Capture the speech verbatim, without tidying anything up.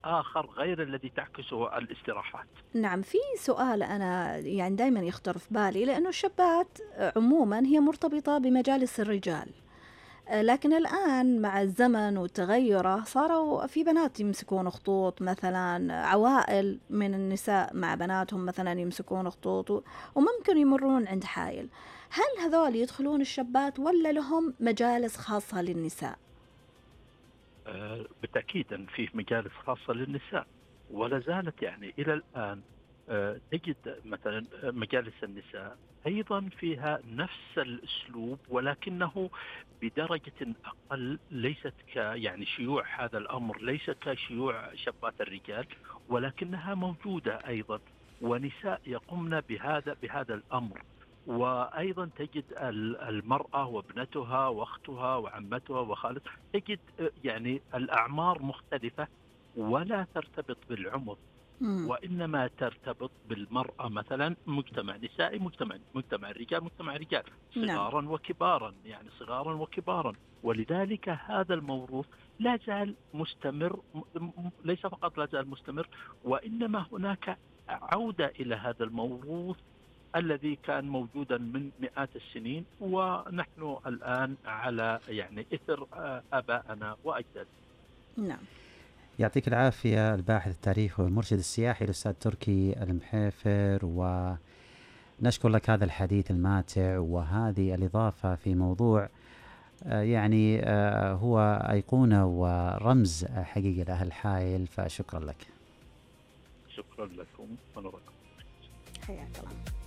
آخر غير الذي تعكسه الاستراحات. نعم، في سؤال أنا يعني دايما يخطر في بالي، لأنه الشابات عموما هي مرتبطة بمجالس الرجال. آه، لكن الآن مع الزمن وتغيره صاروا في بنات يمسكون خطوط، مثلا عوائل من النساء مع بناتهم مثلا يمسكون خطوط و- وممكن يمرون عند حائل. هل هذول يدخلون الشابات ولا لهم مجالس خاصة للنساء؟ آه، بالتأكيد أن فيه مجالس خاصة للنساء، ولا زالت يعني إلى الآن آه، تجد مثلا آه، مجالس النساء أيضا فيها نفس الأسلوب، ولكنه بدرجة أقل. ليست ك يعني شيوع هذا الأمر ليس كشيوع شابات الرجال، ولكنها موجودة أيضا، ونساء يقمن بهذا بهذا الأمر. وأيضا تجد ال- المرأة وابنتها واختها وعمتها وخالتها، تجد آه، يعني الأعمار مختلفة، ولا ترتبط بالعمر، مم. وإنما ترتبط بالمرأة. مثلا مجتمع نسائي، مجتمع مجتمع الرجال مجتمع رجال، نعم. صغارا وكبارا، يعني صغارا وكبارا. ولذلك هذا الموروث لا زال مستمر، م- م- ليس فقط لا زال مستمر، وإنما هناك عودة إلى هذا الموروث الذي كان موجودا من مئات السنين، ونحن الآن على يعني إثر آه، آبائنا وأجدادنا. نعم. يعطيك العافية الباحث التاريخي والمرشد السياحي الأستاذ تركي المحيفر، ونشكر لك هذا الحديث الماتع وهذه الإضافة في موضوع آه، يعني آه، هو أيقونة ورمز آه، حقيقي لأهل حائل، فشكرا لك. شكرا لكم ونراكم. حياك الله.